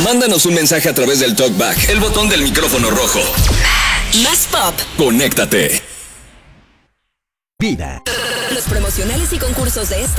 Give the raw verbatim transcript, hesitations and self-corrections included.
Mándanos un mensaje a través del TalkBack, el botón del micrófono rojo. Más pop. Conéctate. Vida. Los promocionales y concursos de esta